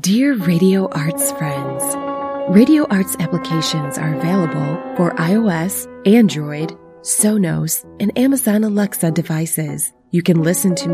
Dear Radio Arts friends, Radio Arts applications are available for iOS, Android, Sonos, and Amazon Alexa devices. You can listen to